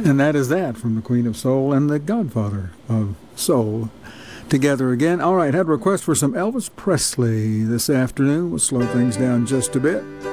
And that is that from the Queen of Soul and the Godfather of Soul together again. All right, had a request for some Elvis Presley this afternoon. We'll slow things down just a bit.